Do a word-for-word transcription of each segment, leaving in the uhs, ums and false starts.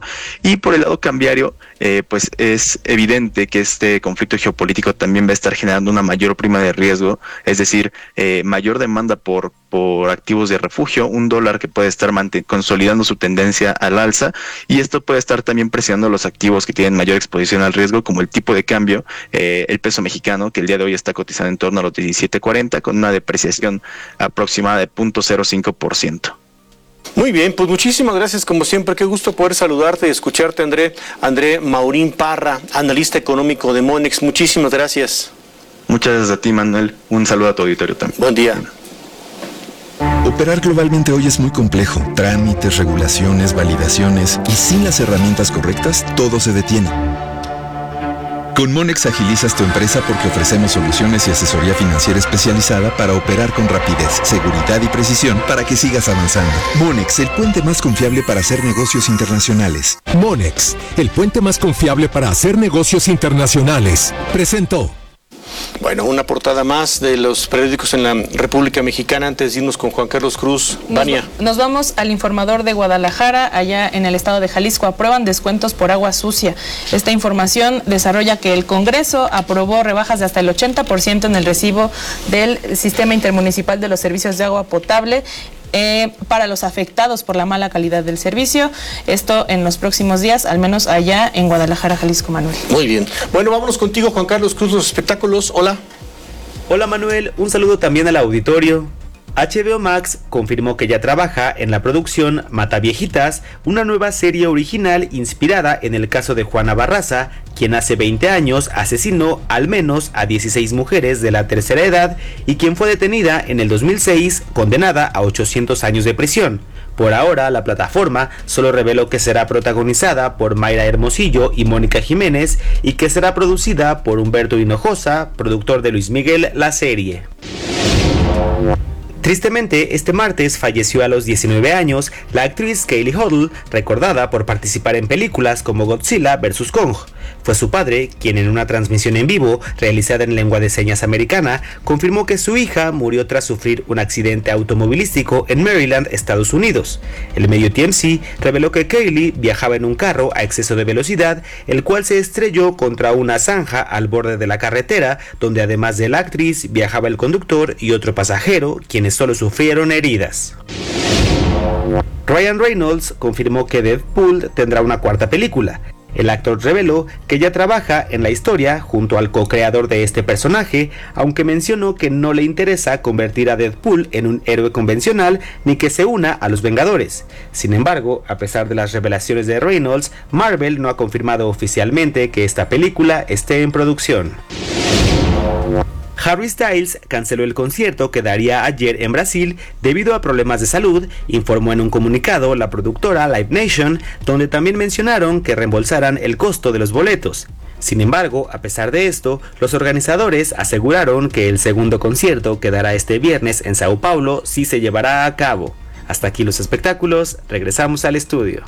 Y por el lado cambiario, eh, pues es evidente que este conflicto geopolítico también va a estar generando una mayor prima de riesgo, es decir, eh, mayor demanda por, por activos de refugio, un dólar que puede estar mant- consolidando su tendencia al alza, y esto puede estar también presionando los activos que tienen mayor exposición al riesgo, como el tipo de cambio, eh, el peso mexicano, que el día de hoy está cotizando en torno a los diecisiete cuarenta, con una depreciación aproximada de cero punto cero cinco por ciento. Muy bien, pues muchísimas gracias, como siempre, qué gusto poder saludarte y escucharte, André, André Maurín Parra, analista económico de Monex, muchísimas gracias. Muchas gracias a ti, Manuel, un saludo a tu auditorio también. Buen día. Operar globalmente hoy es muy complejo. Trámites, regulaciones, validaciones, y sin las herramientas correctas, todo se detiene. Con Monex agilizas tu empresa porque ofrecemos soluciones y asesoría financiera especializada para operar con rapidez, seguridad y precisión para que sigas avanzando. Monex, el puente más confiable para hacer negocios internacionales. Monex, el puente más confiable para hacer negocios internacionales. Presentó. Bueno, una portada más de los periódicos en la República Mexicana antes de irnos con Juan Carlos Cruz. Vania. Nos, nos vamos al Informador de Guadalajara, allá en el estado de Jalisco. Aprueban descuentos por agua sucia. Esta información desarrolla que el Congreso aprobó rebajas de hasta el ochenta por ciento en el recibo del Sistema Intermunicipal de los Servicios de Agua Potable. Eh, para los afectados por la mala calidad del servicio. Esto en los próximos días, al menos allá en Guadalajara, Jalisco, Manuel. Muy bien. Bueno, vámonos contigo, Juan Carlos Cruz, los espectáculos. Hola. Hola, Manuel. Un saludo también al auditorio. H B O Max confirmó que ya trabaja en la producción Mataviejitas, una nueva serie original inspirada en el caso de Juana Barraza, quien hace veinte años asesinó al menos a dieciséis mujeres de la tercera edad y quien fue detenida en el dos mil seis, condenada a ochocientos años de prisión. Por ahora, la plataforma solo reveló que será protagonizada por Mayra Hermosillo y Mónica Jiménez y que será producida por Humberto Hinojosa, productor de Luis Miguel, la serie. Tristemente, este martes falleció a los diecinueve años la actriz Kaylee Huddle, recordada por participar en películas como Godzilla versus Kong. Fue su padre quien, en una transmisión en vivo realizada en lengua de señas americana, confirmó que su hija murió tras sufrir un accidente automovilístico en Maryland, Estados Unidos. El medio T M C reveló que Kaylee viajaba en un carro a exceso de velocidad, el cual se estrelló contra una zanja al borde de la carretera, donde además de la actriz viajaba el conductor y otro pasajero, quienes solo sufrieron heridas. Ryan Reynolds confirmó que Deadpool tendrá una cuarta película. El actor reveló que ya trabaja en la historia junto al co-creador de este personaje, aunque mencionó que no le interesa convertir a Deadpool en un héroe convencional ni que se una a los Vengadores. Sin embargo, a pesar de las revelaciones de Reynolds, Marvel no ha confirmado oficialmente que esta película esté en producción. Harry Styles canceló el concierto que daría ayer en Brasil debido a problemas de salud, informó en un comunicado la productora Live Nation, donde también mencionaron que reembolsarán el costo de los boletos. Sin embargo, a pesar de esto, los organizadores aseguraron que el segundo concierto que dará este viernes en Sao Paulo sí se llevará a cabo. Hasta aquí los espectáculos, regresamos al estudio.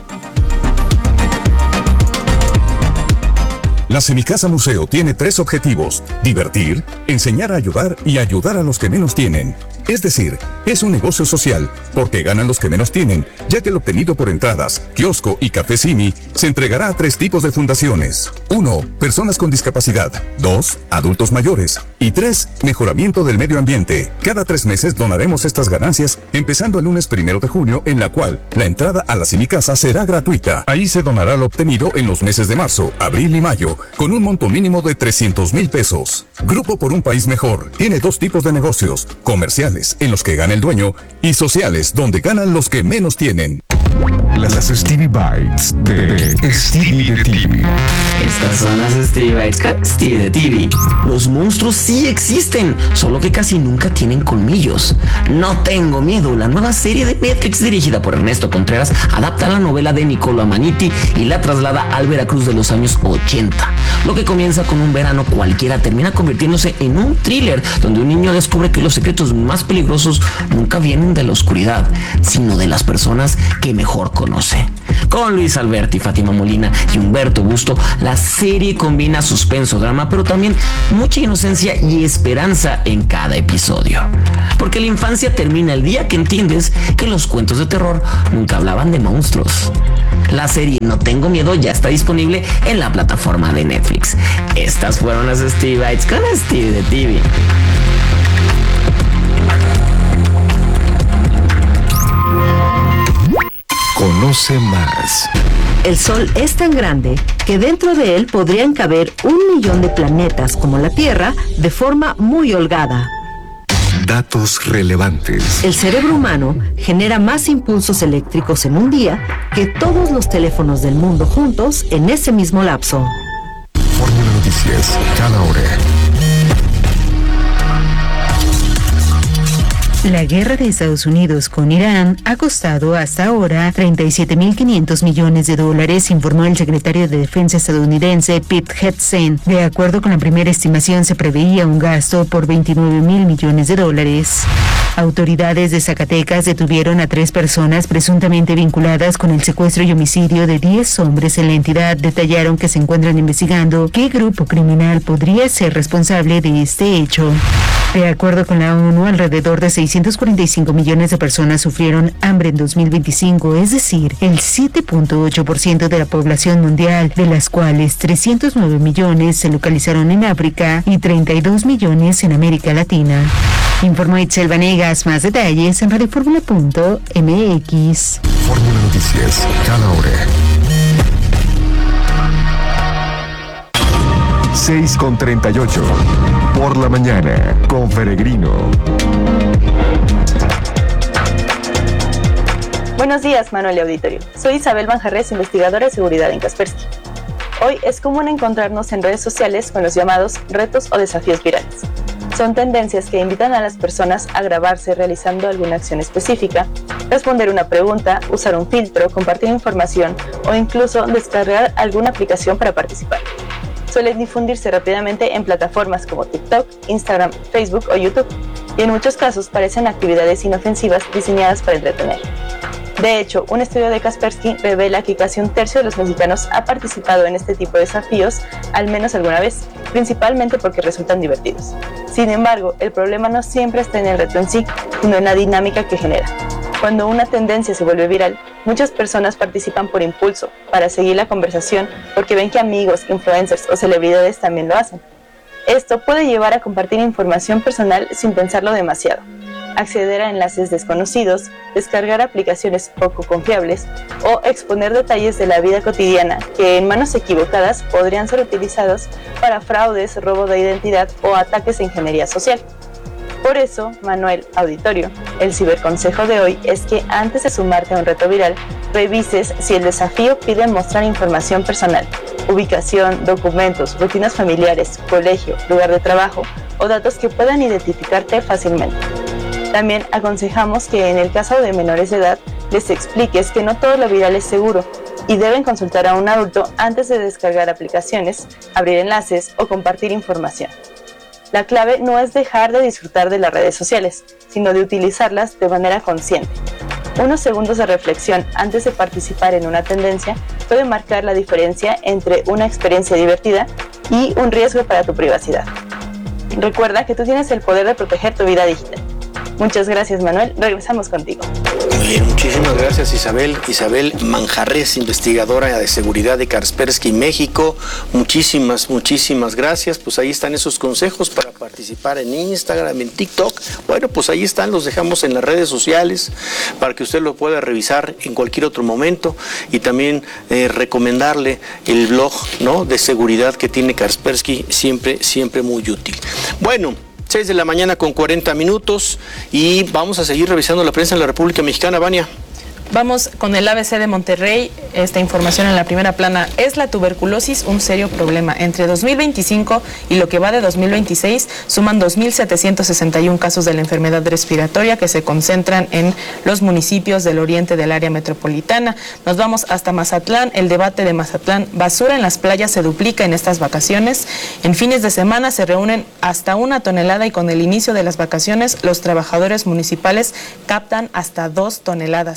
La Semicasa Museo tiene tres objetivos: divertir, enseñar a ayudar y ayudar a los que menos tienen. Es decir, es un negocio social, porque ganan los que menos tienen, ya que el obtenido por entradas, kiosco y café Simi se entregará a tres tipos de fundaciones. uno. Personas con discapacidad. dos. Adultos mayores. Y tres. Mejoramiento del medio ambiente. Cada tres meses donaremos estas ganancias, empezando el lunes primero de junio, en la cual la entrada a la Semicasa será gratuita. Ahí se donará lo obtenido en los meses de marzo, abril y mayo, con un monto mínimo de trescientos mil pesos. Grupo por un País Mejor tiene dos tipos de negocios: comerciales, en los que gana el dueño, y sociales, donde ganan los que menos tienen. Las Stevie Bites de Stevie de T V. Estas son las Stevie Bites con Stevie de T V. Los monstruos sí existen, solo que casi nunca tienen colmillos. No tengo miedo. La nueva serie de Netflix dirigida por Ernesto Contreras adapta la novela de Niccolo Amaniti y la traslada al Veracruz de los años ochenta. Lo que comienza con un verano cualquiera termina convirtiéndose en un thriller donde un niño descubre que los secretos más peligrosos nunca vienen de la oscuridad, sino de las personas que mejor conocen. conoce. Con Luis Alberti, Fátima Molina y Humberto Busto, la serie combina suspenso, drama, pero también mucha inocencia y esperanza en cada episodio. Porque la infancia termina el día que entiendes que los cuentos de terror nunca hablaban de monstruos. La serie No Tengo Miedo ya está disponible en la plataforma de Netflix. Estas fueron las Stevie Bites con Stevie de T V. Conoce más. El Sol es tan grande que dentro de él podrían caber un millón de planetas como la Tierra de forma muy holgada. Datos relevantes. El cerebro humano genera más impulsos eléctricos en un día que todos los teléfonos del mundo juntos en ese mismo lapso. Fórmula Noticias, cada hora. La guerra de Estados Unidos con Irán ha costado hasta ahora treinta y siete mil quinientos millones de dólares, informó el secretario de Defensa estadounidense Pete Hegseth. De acuerdo con la primera estimación, se preveía un gasto por veintinueve mil millones de dólares. Autoridades de Zacatecas detuvieron a tres personas presuntamente vinculadas con el secuestro y homicidio de diez hombres en la entidad. Detallaron que se encuentran investigando qué grupo criminal podría ser responsable de este hecho. De acuerdo con la ONU, alrededor de seiscientos cuarenta y cinco millones de personas sufrieron hambre en dos mil veinticinco, es decir, el siete punto ocho por ciento de la población mundial, de las cuales trescientos nueve millones se localizaron en África y treinta y dos millones en América Latina. Informó Itzel Vanegas. Más detalles en radioformula punto m x. Fórmula Noticias, cada hora. seis con treinta y ocho. Por la mañana, con Peregrino. Buenos días, Manuel y auditorio. Soy Isabel Manjarres, investigadora de seguridad en Kaspersky. Hoy es común encontrarnos en redes sociales con los llamados retos o desafíos virales. Son tendencias que invitan a las personas a grabarse realizando alguna acción específica, responder una pregunta, usar un filtro, compartir información o incluso descargar alguna aplicación para participar. Suelen difundirse rápidamente en plataformas como TikTok, Instagram, Facebook o YouTube, y en muchos casos parecen actividades inofensivas diseñadas para entretener. De hecho, un estudio de Kaspersky revela que casi un tercio de los mexicanos ha participado en este tipo de desafíos al menos alguna vez, principalmente porque resultan divertidos. Sin embargo, el problema no siempre está en el reto en sí, sino en la dinámica que genera. Cuando una tendencia se vuelve viral, muchas personas participan por impulso, para seguir la conversación, porque ven que amigos, influencers o celebridades también lo hacen. Esto puede llevar a compartir información personal sin pensarlo demasiado, acceder a enlaces desconocidos, descargar aplicaciones poco confiables o exponer detalles de la vida cotidiana que en manos equivocadas podrían ser utilizados para fraudes, robo de identidad o ataques de ingeniería social. Por eso, Manuel, auditorio, el ciberconsejo de hoy es que antes de sumarte a un reto viral, revises si el desafío pide mostrar información personal, ubicación, documentos, rutinas familiares, colegio, lugar de trabajo o datos que puedan identificarte fácilmente. También aconsejamos que en el caso de menores de edad, les expliques que no todo lo viral es seguro y deben consultar a un adulto antes de descargar aplicaciones, abrir enlaces o compartir información. La clave no es dejar de disfrutar de las redes sociales, sino de utilizarlas de manera consciente. Unos segundos de reflexión antes de participar en una tendencia puede marcar la diferencia entre una experiencia divertida y un riesgo para tu privacidad. Recuerda que tú tienes el poder de proteger tu vida digital. Muchas gracias, Manuel. Regresamos contigo. Muy bien, muchísimas gracias, Isabel. Isabel Manjarres, investigadora de seguridad de Kaspersky México. Muchísimas, muchísimas gracias. Pues ahí están esos consejos para participar en Instagram, en TikTok. Bueno, pues ahí están, los dejamos en las redes sociales para que usted lo pueda revisar en cualquier otro momento y también eh, recomendarle el blog, ¿no?, de seguridad que tiene Kaspersky, siempre, siempre muy útil. Bueno, seis de la mañana con cuarenta minutos y vamos a seguir revisando la prensa en la República Mexicana, Vania. Vamos con el A B C de Monterrey, esta información en la primera plana. ¿Es la tuberculosis un serio problema? Entre dos mil veinticinco y lo que va de dos mil veintiséis suman dos mil setecientos sesenta y uno casos de la enfermedad respiratoria que se concentran en los municipios del oriente del área metropolitana. Nos vamos hasta Mazatlán. El debate de Mazatlán: basura en las playas se duplica en estas vacaciones. En fines de semana se reúnen hasta una tonelada y con el inicio de las vacaciones los trabajadores municipales captan hasta dos toneladas.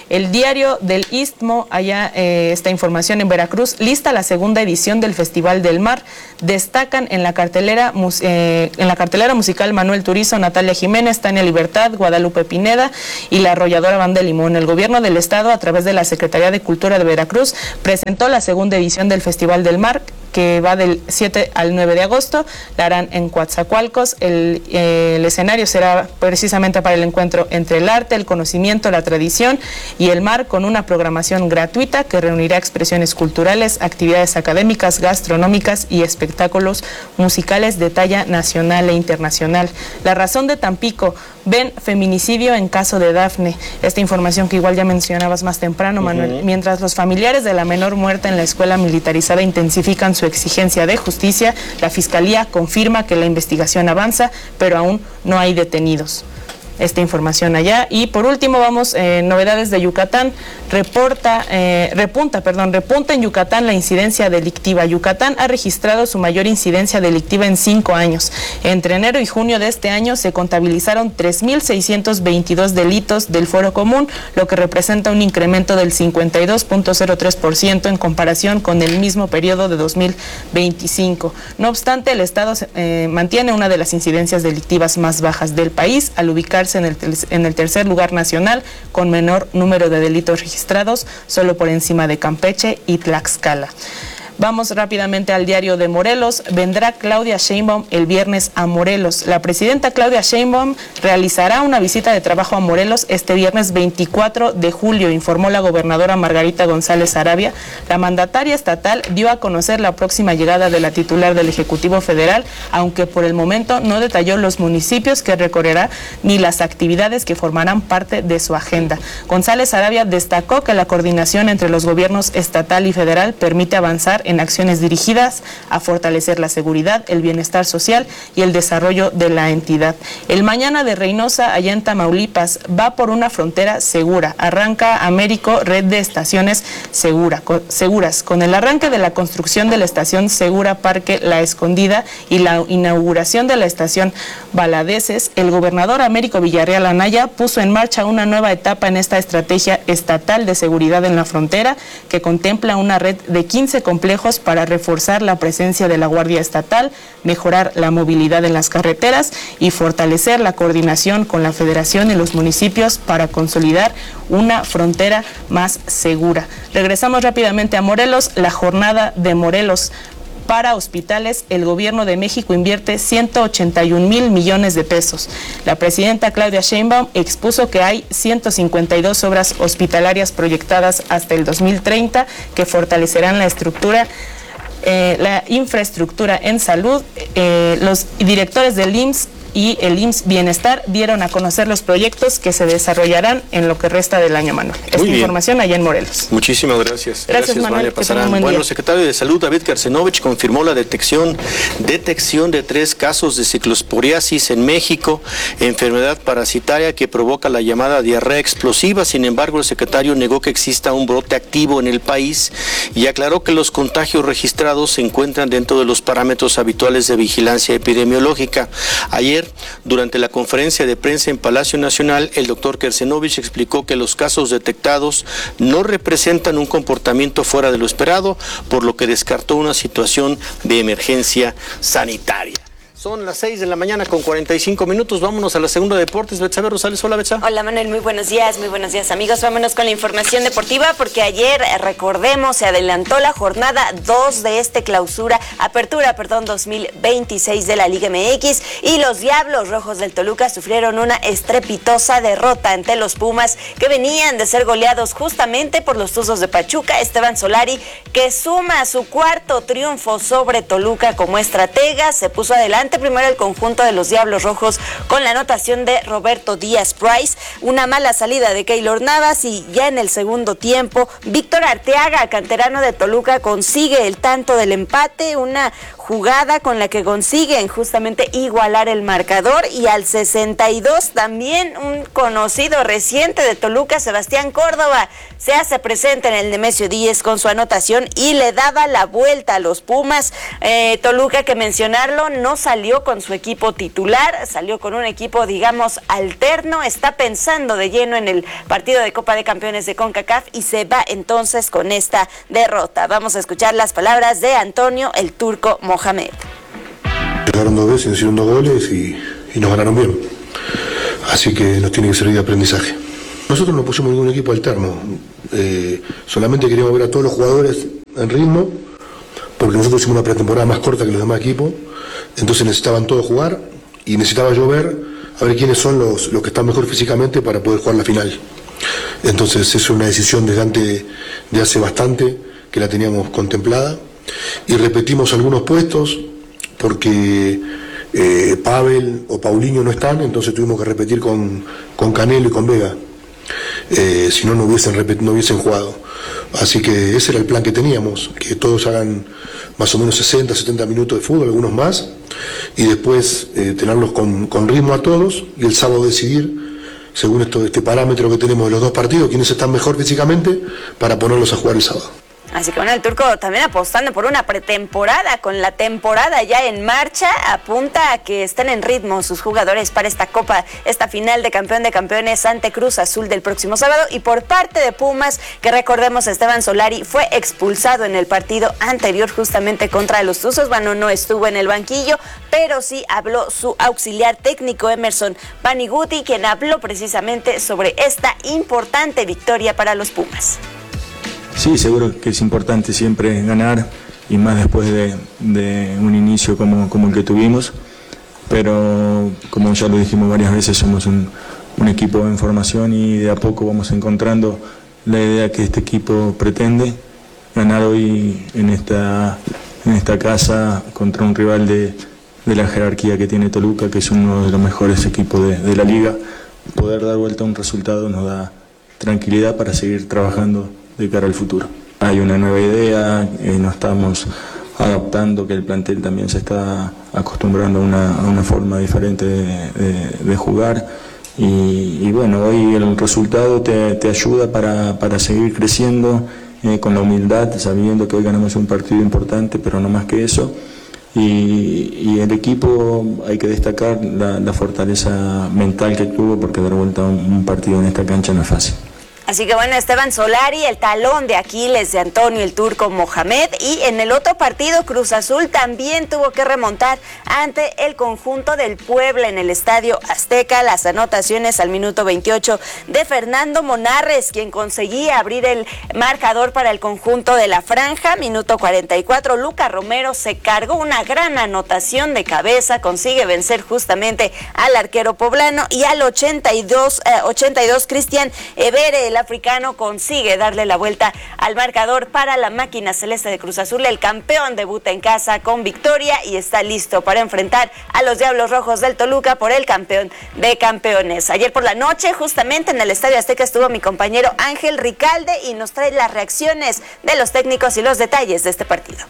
El Diario del Istmo, allá eh, esta información en Veracruz, lista la segunda edición del Festival del Mar. Destacan en la cartelera eh, en la cartelera musical Manuel Turizo, Natalia Jiménez, Tania Libertad, Guadalupe Pineda y la arrolladora Banda de Limón. El gobierno del estado, a través de la Secretaría de Cultura de Veracruz, presentó la segunda edición del Festival del Mar, que va del siete al nueve de agosto, la harán en Coatzacoalcos. El, eh, el escenario será precisamente para el encuentro entre el arte, el conocimiento, la tradición y el mar, con una programación gratuita que reunirá expresiones culturales, actividades académicas, gastronómicas y espectáculos musicales de talla nacional e internacional. La Razón de Tampico: ven feminicidio en caso de Dafne. Esta información que igual ya mencionabas más temprano, Manuel. Uh-huh. Mientras los familiares de la menor muerta en la escuela militarizada intensifican su exigencia de justicia, la Fiscalía confirma que la investigación avanza, pero aún no hay detenidos. Esta información allá. Y por último vamos, eh, novedades de Yucatán. Reporta, eh, repunta, perdón, repunta en Yucatán la incidencia delictiva. Yucatán ha registrado su mayor incidencia delictiva en cinco años. Entre enero y junio de este año se contabilizaron tres mil seiscientos veintidós delitos del Foro Común, lo que representa un incremento del cincuenta y dos punto cero tres por ciento en comparación con el mismo periodo de dos mil veinticinco. No obstante, el Estado eh, mantiene una de las incidencias delictivas más bajas del país, al ubicar En el, en el tercer lugar nacional, con menor número de delitos registrados, solo por encima de Campeche y Tlaxcala. Vamos rápidamente al Diario de Morelos. Vendrá Claudia Sheinbaum el viernes a Morelos. La presidenta Claudia Sheinbaum realizará una visita de trabajo a Morelos este viernes veinticuatro de julio, informó la gobernadora Margarita González Arabia. La mandataria estatal dio a conocer la próxima llegada de la titular del Ejecutivo Federal, aunque por el momento no detalló los municipios que recorrerá ni las actividades que formarán parte de su agenda. González Arabia destacó que la coordinación entre los gobiernos estatal y federal permite avanzar en acciones dirigidas a fortalecer la seguridad, el bienestar social y el desarrollo de la entidad. El Mañana de Reynosa, allá en Tamaulipas, va por una frontera segura. Arranca Américo, red de estaciones segura, co- seguras. Con el arranque de la construcción de la estación segura Parque La Escondida y la inauguración de la estación Baladeces, el gobernador Américo Villarreal Anaya puso en marcha una nueva etapa en esta estrategia estatal de seguridad en la frontera, que contempla una red de quince complejos para reforzar la presencia de la Guardia Estatal, mejorar la movilidad en las carreteras y fortalecer la coordinación con la Federación y los municipios para consolidar una frontera más segura. Regresamos rápidamente a Morelos. La jornada de Morelos. Para hospitales, el gobierno de México invierte ciento ochenta y un mil millones de pesos. La presidenta Claudia Sheinbaum expuso que hay ciento cincuenta y dos obras hospitalarias proyectadas hasta el dos mil treinta que fortalecerán la estructura, eh, la infraestructura en salud. Eh, los directores del I M S S y el I M S S Bienestar dieron a conocer los proyectos que se desarrollarán en lo que resta del año, Manuel. Esta Muy bien. Información allá en Morelos. Muchísimas gracias. Gracias, Manuel. Vale, pasarán. Buen Bueno, día. el secretario de Salud, David Karsenovich, confirmó la detección, detección de tres casos de ciclosporiasis en México, enfermedad parasitaria que provoca la llamada diarrea explosiva. Sin embargo, el secretario negó que exista un brote activo en el país y aclaró que los contagios registrados se encuentran dentro de los parámetros habituales de vigilancia epidemiológica. Ayer, durante la conferencia de prensa en Palacio Nacional, el doctor Karsenovich explicó que los casos detectados no representan un comportamiento fuera de lo esperado, por lo que descartó una situación de emergencia sanitaria. Son las seis de la mañana con cuarenta y cinco minutos. Vámonos a la segunda de deportes. Betsabe Rosales. Hola, Betsa. Hola, Manuel. Muy buenos días. Muy buenos días, amigos. Vámonos con la información deportiva, porque ayer, recordemos, se adelantó la jornada dos de este clausura, apertura, perdón, dos mil veintiséis de la Liga M X, y los Diablos Rojos del Toluca sufrieron una estrepitosa derrota ante los Pumas, que venían de ser goleados justamente por los Tuzos de Pachuca. Esteban Solari, que suma su cuarto triunfo sobre Toluca como estratega, se puso adelante primero el conjunto de los Diablos Rojos con la anotación de Roberto Díaz Price, una mala salida de Keylor Navas, y ya en el segundo tiempo Víctor Arteaga, canterano de Toluca, consigue el tanto del empate, una jugada con la que consiguen justamente igualar el marcador, y al sesenta y dos también un conocido reciente de Toluca, Sebastián Córdoba, se hace presente en el Nemesio Díez con su anotación y le daba la vuelta a los Pumas. Eh, Toluca, que mencionarlo, no salió con su equipo titular, salió con un equipo, digamos, alterno, está pensando de lleno en el partido de Copa de Campeones de CONCACAF y se va entonces con esta derrota. Vamos a escuchar las palabras de Antonio el Turco Mohamed. Llegaron dos veces, hicieron dos goles y, y nos ganaron bien, así que nos tiene que servir de aprendizaje. Nosotros no pusimos ningún equipo alterno, eh, solamente queríamos ver a todos los jugadores en ritmo, porque nosotros hicimos una pretemporada más corta que los demás equipos, entonces necesitaban todos jugar y necesitaba yo ver a ver quiénes son los, los que están mejor físicamente para poder jugar la final. Entonces es una decisión desde antes de hace bastante que la teníamos contemplada y repetimos algunos puestos porque eh, Pavel o Paulinho no están, entonces tuvimos que repetir con, con Canelo y con Vega. Eh, si no, no hubiesen, no hubiesen jugado. Así que ese era el plan que teníamos, que todos hagan más o menos sesenta, setenta minutos de fútbol, algunos más, y después eh, tenerlos con, con ritmo a todos, y el sábado decidir, según esto, este parámetro que tenemos de los dos partidos, quiénes están mejor físicamente para ponerlos a jugar el sábado. Así que bueno, el Turco también apostando por una pretemporada, con la temporada ya en marcha, apunta a que estén en ritmo sus jugadores para esta Copa, esta final de Campeón de Campeones ante Cruz Azul del próximo sábado. Y por parte de Pumas, que recordemos, Esteban Solari fue expulsado en el partido anterior justamente contra los Tuzos. Bueno, no estuvo en el banquillo, pero sí habló su auxiliar técnico Emerson Paniguti, quien habló precisamente sobre esta importante victoria para los Pumas. Sí, seguro que es importante siempre ganar, y más después de, de un inicio como, como el que tuvimos, pero como ya lo dijimos varias veces, somos un, un equipo en formación y de a poco vamos encontrando la idea que este equipo pretende, ganar hoy en esta, en esta casa contra un rival de, de la jerarquía que tiene Toluca, que es uno de los mejores equipos de, de la liga. Poder dar vuelta a un resultado nos da tranquilidad para seguir trabajando de cara al futuro. Hay una nueva idea, eh, nos estamos adaptando, que el plantel también se está acostumbrando a una, a una forma diferente de, de, de jugar, y, y bueno, hoy el resultado te, te ayuda para, para seguir creciendo eh, con la humildad, sabiendo que hoy ganamos un partido importante, pero no más que eso. Y, y el equipo, hay que destacar la, la fortaleza mental que tuvo, porque dar vuelta a un, un partido en esta cancha no es fácil. Así que bueno, Esteban Solari, el talón de Aquiles de Antonio el Turco Mohamed. Y en el otro partido, Cruz Azul también tuvo que remontar ante el conjunto del Puebla en el Estadio Azteca. Las anotaciones al minuto veintiocho de Fernando Monarres, quien conseguía abrir el marcador para el conjunto de la Franja. Minuto cuarenta y cuatro, Luca Romero se cargó una gran anotación de cabeza, consigue vencer justamente al arquero poblano. Y al ochenta y dos, eh, ochenta y dos, Cristian Evere, el africano, consigue darle la vuelta al marcador para la máquina celeste de Cruz Azul. El campeón debuta en casa con victoria y está listo para enfrentar a los Diablos Rojos del Toluca por el campeón de campeones. Ayer por la noche, justamente en el Estadio Azteca, estuvo mi compañero Ángel Ricalde y nos trae las reacciones de los técnicos y los detalles de este partido.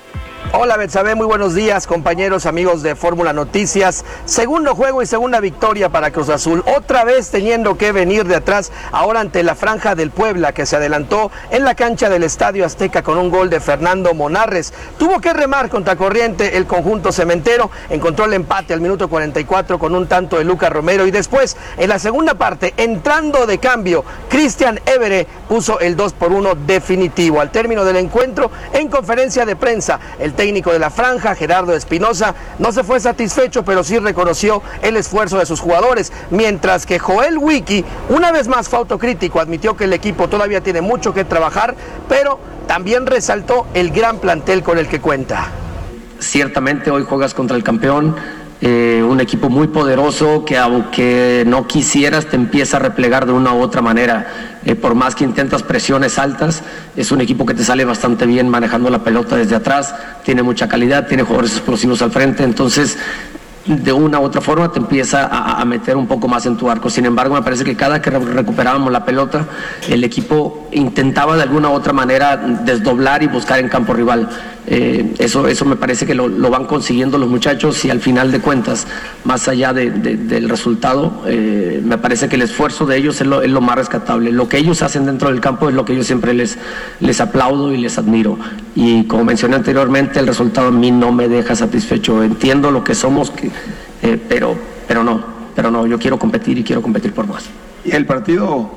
Hola Betsabe, muy buenos días compañeros, amigos de Fórmula Noticias. Segundo juego y segunda victoria para Cruz Azul, otra vez teniendo que venir de atrás, ahora ante la Franja del Puebla, que se adelantó en la cancha del Estadio Azteca con un gol de Fernando Monarres. Tuvo que remar contra corriente el conjunto cementero, encontró el empate al minuto cuarenta y cuatro con un tanto de Luca Romero, y después en la segunda parte, entrando de cambio, Cristian Evere puso el dos por uno definitivo. Al término del encuentro, en conferencia de prensa, el técnico de la Franja, Gerardo Espinosa, no se fue satisfecho, pero sí reconoció el esfuerzo de sus jugadores, mientras que Joel Wiki, una vez más fue autocrítico, admitió que el equipo todavía tiene mucho que trabajar, pero también resaltó el gran plantel con el que cuenta. Ciertamente hoy juegas contra el campeón, eh, un equipo muy poderoso que aunque no quisieras te empieza a replegar de una u otra manera, eh, por más que intentas presiones altas, es un equipo que te sale bastante bien manejando la pelota desde atrás, tiene mucha calidad, tiene jugadores explosivos al frente, entonces de una u otra forma te empieza a, a meter un poco más en tu arco. Sin embargo, me parece que cada que recuperábamos la pelota, el equipo intentaba de alguna u otra manera desdoblar y buscar en campo rival. Eh, eso, eso me parece que lo, lo van consiguiendo los muchachos, y al final de cuentas, más allá de, de, del resultado, eh, me parece que el esfuerzo de ellos es lo, es lo más rescatable. Lo que ellos hacen dentro del campo es lo que yo siempre les, les aplaudo y les admiro. Y como mencioné anteriormente, el resultado a mí no me deja satisfecho. Entiendo lo que somos, que, eh, pero, pero no, pero no, yo quiero competir y quiero competir por más. El partido,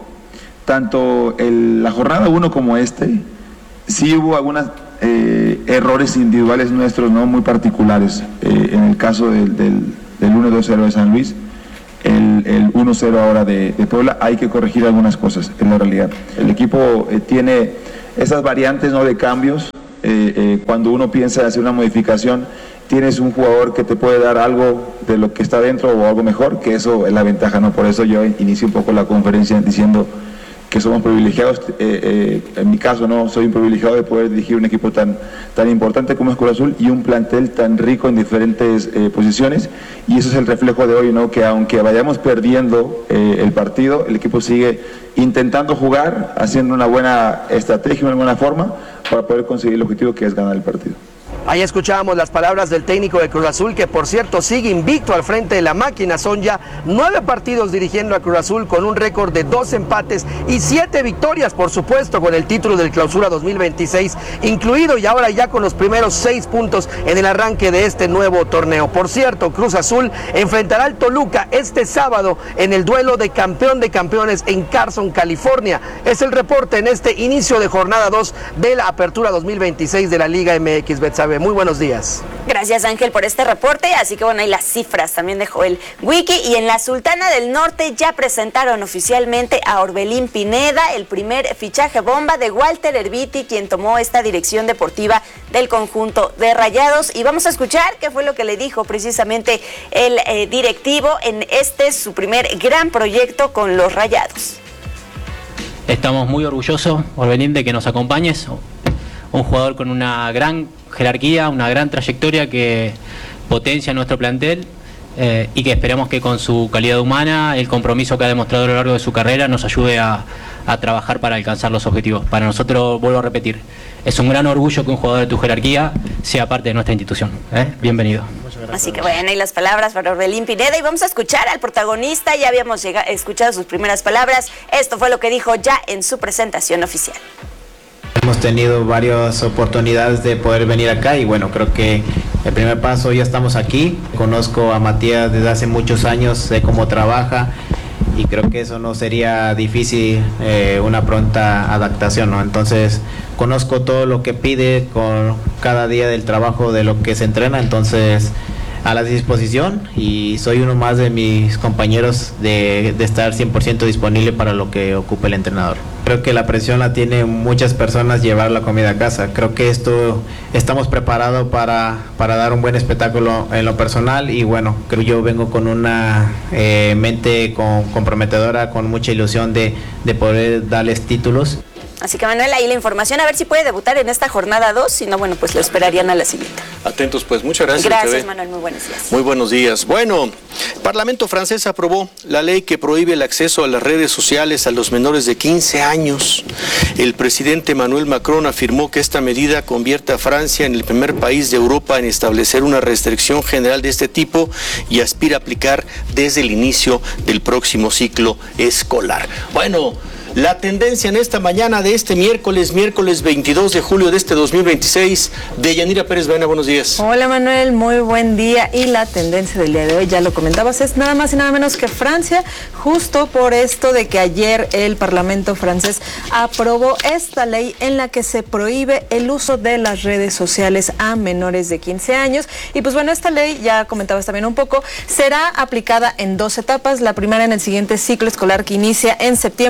tanto el, la jornada uno como este, sí hubo algunas eh, errores individuales nuestros, no muy particulares. Eh, en el caso del, del, del uno dos cero de San Luis, el, el uno cero ahora de, de Puebla, hay que corregir algunas cosas, en la realidad. El equipo eh, tiene esas variantes, ¿no?, de cambios. Eh, eh, cuando uno piensa hacer una modificación, tienes un jugador que te puede dar algo de lo que está dentro o algo mejor, que eso es la ventaja, ¿no? Por eso yo inicio un poco la conferencia diciendo que somos privilegiados. eh, eh, en mi caso, no soy un privilegiado de poder dirigir un equipo tan, tan importante como es Cruz Azul, y un plantel tan rico en diferentes eh, posiciones, y eso es el reflejo de hoy, ¿no?, que aunque vayamos perdiendo eh, el partido, el equipo sigue intentando jugar, haciendo una buena estrategia, una buena forma para poder conseguir el objetivo, que es ganar el partido. Ahí escuchábamos las palabras del técnico de Cruz Azul, que por cierto sigue invicto al frente de la máquina. Son ya nueve partidos dirigiendo a Cruz Azul, con un récord de dos empates y siete victorias, por supuesto, con el título del Clausura dos mil veintiséis incluido, y ahora ya con los primeros seis puntos en el arranque de este nuevo torneo. Por cierto, Cruz Azul enfrentará al Toluca este sábado en el duelo de campeón de campeones en Carson, California. Es el reporte en este inicio de jornada dos de la Apertura dos mil veintiséis de la Liga M X. Betsabe, muy buenos días. Gracias, Ángel, por este reporte. Así que bueno, ahí las cifras también de Joel Wiki. Y en la Sultana del Norte ya presentaron oficialmente a Orbelín Pineda, el primer fichaje bomba de Walter Erviti, quien tomó esta dirección deportiva del conjunto de Rayados. Y vamos a escuchar qué fue lo que le dijo precisamente el eh, directivo en este su primer gran proyecto con los Rayados. Estamos muy orgullosos, Orbelín, de que nos acompañes. Un jugador con una gran jerarquía, una gran trayectoria que potencia nuestro plantel eh, y que esperamos que con su calidad humana, el compromiso que ha demostrado a lo largo de su carrera, nos ayude a, a trabajar para alcanzar los objetivos. Para nosotros, vuelvo a repetir, es un gran orgullo que un jugador de tu jerarquía sea parte de nuestra institución. ¿eh? Bienvenido. Así que bueno, y las palabras para Orbelín Pineda, y vamos a escuchar al protagonista. Ya habíamos llegado, escuchado sus primeras palabras. Esto fue lo que dijo ya en su presentación oficial. Hemos tenido varias oportunidades de poder venir acá, y bueno, creo que el primer paso, ya estamos aquí. Conozco a Matías desde hace muchos años, sé cómo trabaja, y creo que eso no sería difícil, eh, una pronta adaptación, ¿no? Entonces, conozco todo lo que pide con cada día del trabajo, de lo que se entrena, entonces a la disposición, y soy uno más de mis compañeros de, de estar cien por ciento disponible para lo que ocupe el entrenador. Creo que la presión la tienen muchas personas llevar la comida a casa. Creo que esto estamos preparados para, para dar un buen espectáculo en lo personal, y bueno, creo que yo vengo con una eh, mente con, comprometedora, con mucha ilusión de, de poder darles títulos. Así que Manuel, ahí la información, a ver si puede debutar en esta jornada dos, si no, bueno, pues lo esperarían a la siguiente. Atentos pues, muchas gracias. Gracias, Manuel, muy buenos días. Muy buenos días. Bueno, el Parlamento francés aprobó la ley que prohíbe el acceso a las redes sociales a los menores de quince años. El presidente Emmanuel Macron afirmó que esta medida convierte a Francia en el primer país de Europa en establecer una restricción general de este tipo, y aspira a aplicar desde el inicio del próximo ciclo escolar. Bueno, la tendencia en esta mañana de este miércoles, miércoles veintidós de julio de este dos mil veintiséis, de Yanira Pérez Baena, buenos días. Hola Manuel, muy buen día. Y la tendencia del día de hoy, ya lo comentabas, es nada más y nada menos que Francia, justo por esto de que ayer el Parlamento francés aprobó esta ley en la que se prohíbe el uso de las redes sociales a menores de quince años. Y pues bueno, esta ley, ya comentabas también un poco, será aplicada en dos etapas. La primera en el siguiente ciclo escolar que inicia en septiembre. Los menores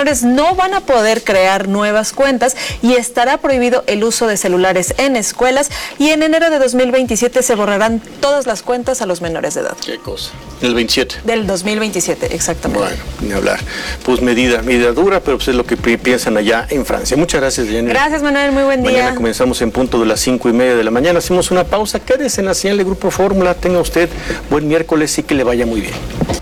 menores no van a poder crear nuevas cuentas y estará prohibido el uso de celulares en escuelas, y en enero de dos mil veintisiete se borrarán todas las cuentas a los menores de edad. ¿Qué cosa? ¿El veintisiete? Del dos mil veintisiete, exactamente. Bueno, ni hablar. Pues medida, medida dura, pero pues es lo que piensan allá en Francia. Muchas gracias, Jenny. Gracias, Manuel, muy buen día. Mañana comenzamos en punto de las cinco y media de la mañana. Hacemos una pausa. Quédese en la señal de Grupo Fórmula. Tenga usted buen miércoles y que le vaya muy bien.